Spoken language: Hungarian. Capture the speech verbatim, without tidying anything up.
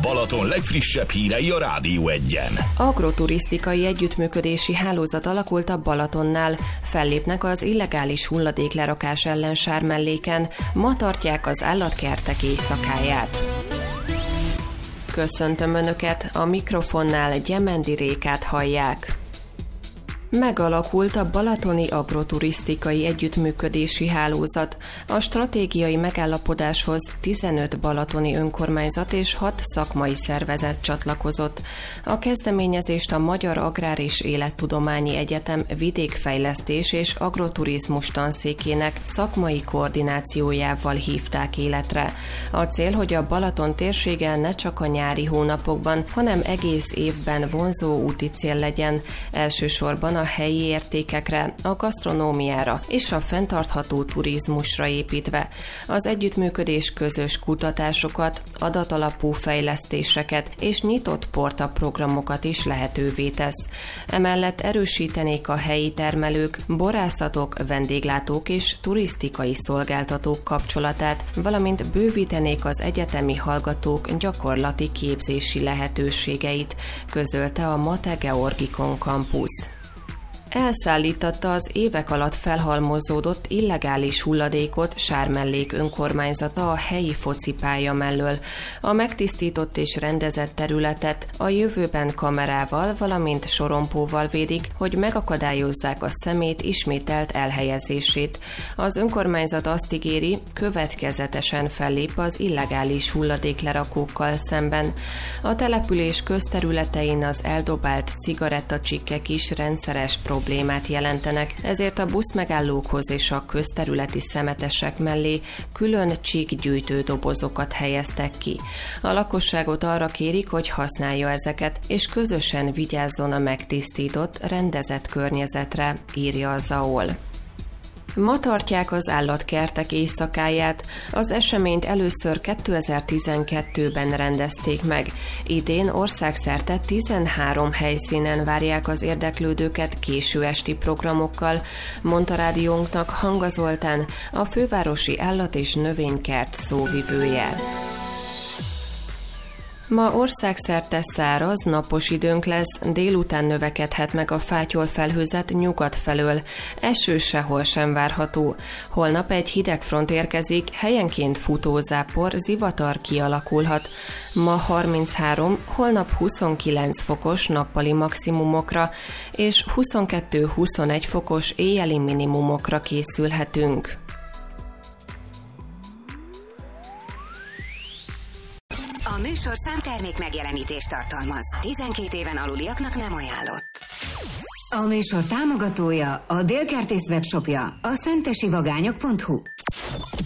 Balaton legfrissebb hírei a Rádió Egyen. Agroturisztikai együttműködési hálózat alakult a Balatonnál. Fellépnek az illegális hulladéklerakás ellen Sármelléken. Ma tartják az állatkertek éjszakáját. Köszöntöm Önöket, a mikrofonnál Gyemendi Rékát hallják. Megalakult a Balatoni Agroturisztikai Együttműködési Hálózat. A stratégiai megállapodáshoz tizenöt balatoni önkormányzat és hat szakmai szervezet csatlakozott. A kezdeményezést a Magyar Agrár és Élettudományi Egyetem vidékfejlesztés és agroturizmus tanszékének szakmai koordinációjával hívták életre. A cél, hogy a Balaton térsége ne csak a nyári hónapokban, hanem egész évben vonzó úti cél legyen, elsősorban a helyi értékekre, a gasztronómiára és a fenntartható turizmusra építve. Az együttműködés közös kutatásokat, adatalapú fejlesztéseket és nyitott portaprogramokat is lehetővé tesz. Emellett erősítenék a helyi termelők, borászatok, vendéglátók és turisztikai szolgáltatók kapcsolatát, valamint bővítenék az egyetemi hallgatók gyakorlati képzési lehetőségeit, közölte a Mate Georgikon Campus. Elszállítatta az évek alatt felhalmozódott illegális hulladékot Sármellék önkormányzata a helyi focipálya mellől. A megtisztított és rendezett területet a jövőben kamerával, valamint sorompóval védik, hogy megakadályozzák a szemét ismételt elhelyezését. Az önkormányzat azt ígéri, következetesen fellép az illegális hulladéklerakókkal szemben. A település közterületein az eldobált cigarettacsikkek is rendszeres problémák. problémát jelentenek, ezért a buszmegállókhoz és a közterületi szemetesek mellé külön csíkgyűjtő dobozokat helyeztek ki. A lakosságot arra kérik, hogy használja ezeket, és közösen vigyázzon a megtisztított, rendezett környezetre, írja a zé á o el. Ma tartják az állatkertek éjszakáját. Az eseményt először kétezer-tizenkettőben rendezték meg. Idén országszerte tizenhárom helyszínen várják az érdeklődőket késő esti programokkal, mondta rádiónknak Hanga Zoltán, a fővárosi állat- és növénykert szóvivője. Ma országszerte száraz, napos időnk lesz, délután növekedhet meg a fátyolfelhőzet nyugat felől. Eső sehol sem várható. Holnap egy hidegfront érkezik, helyenként futózápor, zivatar kialakulhat. Ma harminchárom, holnap huszonkilenc fokos nappali maximumokra és huszonkettő-huszonegy fokos éjjeli minimumokra készülhetünk. A műsor számtermék megjelenítést tartalmaz. tizenkét éven aluliaknak nem ajánlott. A műsor támogatója, a Dél Kertész webshopja, a szentesivagányok pont hu.